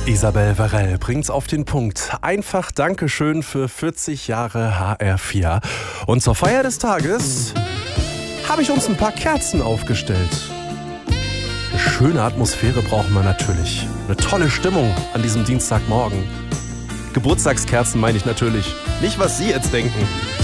Isabel Varell bringt's auf den Punkt. Einfach Dankeschön für 40 Jahre HR4. Und zur Feier des Tages habe ich uns ein paar Kerzen aufgestellt. Eine schöne Atmosphäre brauchen wir natürlich. Eine tolle Stimmung an diesem Dienstagmorgen. Geburtstagskerzen meine ich natürlich. Nicht, was Sie jetzt denken.